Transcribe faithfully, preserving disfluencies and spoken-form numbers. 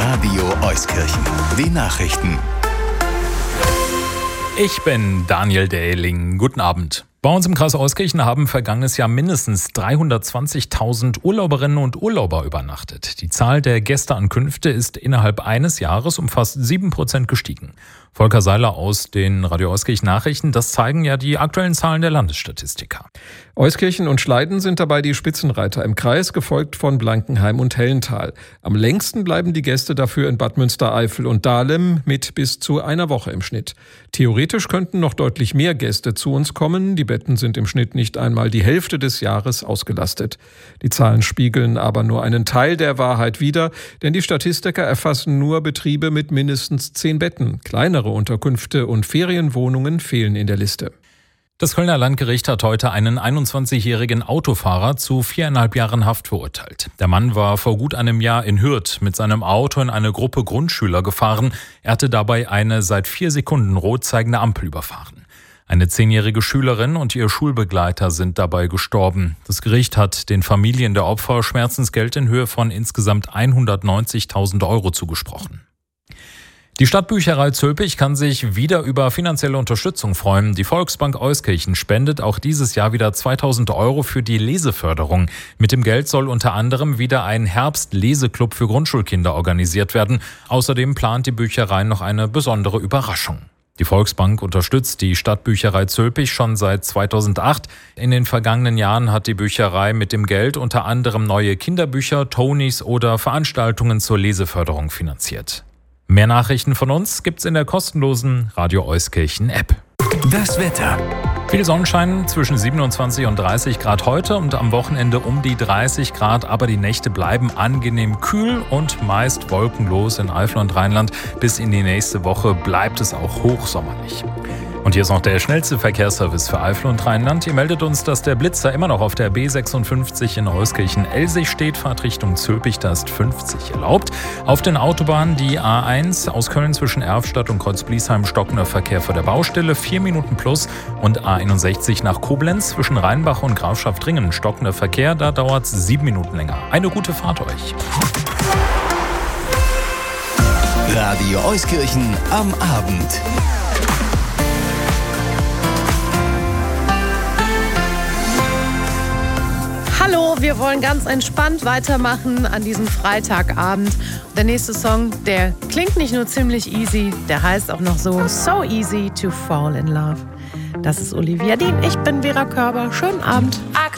Radio Euskirchen. Die Nachrichten. Ich bin Daniel Dehling. Guten Abend. Bei uns im Kreis Euskirchen haben vergangenes Jahr mindestens dreihundertzwanzigtausend Urlauberinnen und Urlauber übernachtet. Die Zahl der Gästeankünfte ist innerhalb eines Jahres um fast sieben Prozent gestiegen. Volker Seiler aus den Radio Euskirchen Nachrichten, das zeigen ja die aktuellen Zahlen der Landesstatistiker. Euskirchen und Schleiden sind dabei die Spitzenreiter im Kreis, gefolgt von Blankenheim und Hellental. Am längsten bleiben die Gäste dafür in Bad Münstereifel und Dahlem mit bis zu einer Woche im Schnitt. Theoretisch könnten noch deutlich mehr Gäste zu uns kommen. Die Betten sind im Schnitt nicht einmal die Hälfte des Jahres ausgelastet. Die Zahlen spiegeln aber nur einen Teil der Wahrheit wider, denn die Statistiker erfassen nur Betriebe mit mindestens zehn Betten. Kleinere Unterkünfte und Ferienwohnungen fehlen in der Liste. Das Kölner Landgericht hat heute einen einundzwanzigjährigen Autofahrer zu viereinhalb Jahren Haft verurteilt. Der Mann war vor gut einem Jahr in Hürth mit seinem Auto in eine Gruppe Grundschüler gefahren. Er hatte dabei eine seit vier Sekunden rot zeigende Ampel überfahren. Eine zehnjährige Schülerin und ihr Schulbegleiter sind dabei gestorben. Das Gericht hat den Familien der Opfer Schmerzensgeld in Höhe von insgesamt hundertneunzigtausend Euro zugesprochen. Die Stadtbücherei Zülpich kann sich wieder über finanzielle Unterstützung freuen. Die Volksbank Euskirchen spendet auch dieses Jahr wieder zweitausend Euro für die Leseförderung. Mit dem Geld soll unter anderem wieder ein Herbst-Leseklub für Grundschulkinder organisiert werden. Außerdem plant die Bücherei noch eine besondere Überraschung. Die Volksbank unterstützt die Stadtbücherei Zülpich schon seit zweitausendacht. In den vergangenen Jahren hat die Bücherei mit dem Geld unter anderem neue Kinderbücher, Tonys oder Veranstaltungen zur Leseförderung finanziert. Mehr Nachrichten von uns gibt's in der kostenlosen Radio Euskirchen App. Das Wetter. Viel Sonnenschein, zwischen siebenundzwanzig und dreißig Grad heute und am Wochenende um die dreißig Grad, aber die Nächte bleiben angenehm kühl und meist wolkenlos in Eifel und Rheinland. Bis in die nächste Woche bleibt es auch hochsommerlich. Und hier ist noch der schnellste Verkehrsservice für Eifel und Rheinland. Ihr meldet uns, dass der Blitzer immer noch auf der B sechsundfünfzig in Euskirchen-Elsig steht. Fahrt Richtung Zülpich, da ist fünfzig erlaubt. Auf den Autobahnen die A eins aus Köln zwischen Erfstadt und Kreuzbliesheim stockender Verkehr vor der Baustelle, vier Minuten plus. Und A einundsechzig nach Koblenz zwischen Rheinbach und Grafschaft-Dringen stockender Verkehr, da dauert es sieben Minuten länger. Eine gute Fahrt euch. Radio Euskirchen am Abend. Hallo, wir wollen ganz entspannt weitermachen an diesem Freitagabend. Der nächste Song, der klingt nicht nur ziemlich easy, der heißt auch noch so So Easy to Fall in Love. Das ist Olivia Dean, ich bin Vera Körber. Schönen Abend.